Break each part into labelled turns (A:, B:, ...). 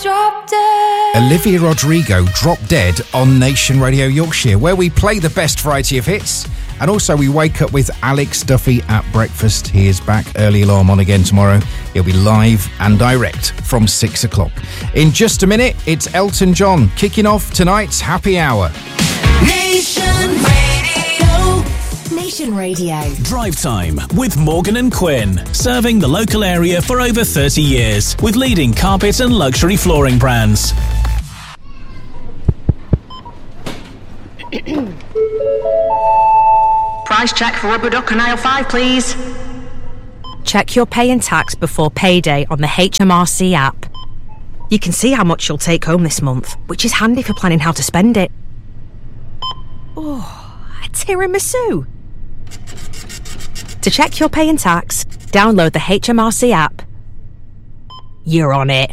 A: Drop Dead.
B: Olivia Rodrigo, Drop Dead on Nation Radio Yorkshire, where we play the best variety of hits. And also we wake up with Alex Duffy at breakfast. He is back. Early alarm on again tomorrow. He'll be live and direct from 6 o'clock. In just a minute, it's Elton John kicking off tonight's happy hour.
C: Nation Radio.
D: Nation Radio.
E: Drive Time with Morgan and Quinn. Serving the local area for over 30 years with leading carpet and luxury flooring brands.
F: Price check for rubber duck and aisle 5, please.
G: Check your pay and tax before payday on the HMRC app. You can see how much you'll take home this month, which is handy for planning how to spend it. Oh, a tiramisu. To check your pay and tax, download the HMRC app. You're on it.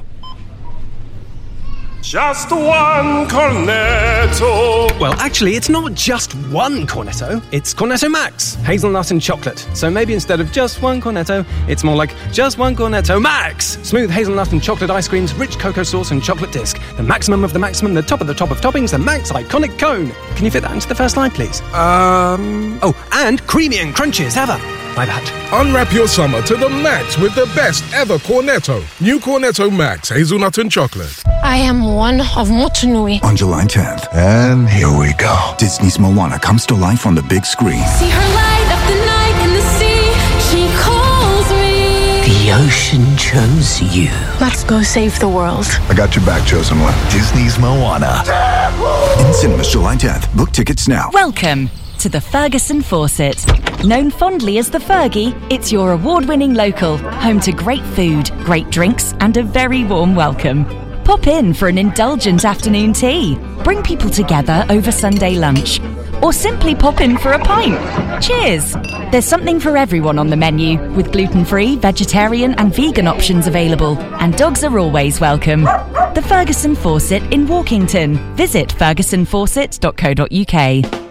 H: Just one cornetto.
I: Well, actually, it's not just one cornetto. It's Cornetto Max, hazelnut and chocolate. So maybe instead of just one cornetto, it's more like just one cornetto max. Smooth hazelnut and chocolate ice creams, rich cocoa sauce and chocolate disc. The maximum of the maximum, the top of toppings, the Max iconic cone. Can you fit that into the first line, please? Oh, and creamy and crunchy as ever. My bad.
H: Unwrap your summer to the max with the best ever cornetto. New Cornetto Max, hazelnut and chocolate.
J: I am one of Motunui.
K: On July 10th, and here we go. Disney's Moana comes to life on the big screen.
J: See her light up the night in the sea. She calls me.
L: The ocean chose you.
J: Let's go save the world.
K: I got your back, chosen one. Disney's Moana. In cinemas July 10th. Book tickets now.
M: Welcome to the Ferguson Fawcett. Known fondly as the Fergie, it's your award-winning local, home to great food, great drinks, and a very warm welcome. Pop in for an indulgent afternoon tea. Bring people together over Sunday lunch. Or simply pop in for a pint. Cheers! There's something for everyone on the menu, with gluten-free, vegetarian and vegan options available. And dogs are always welcome. The Ferguson Fawcett in Walkington. Visit fergusonfawcett.co.uk.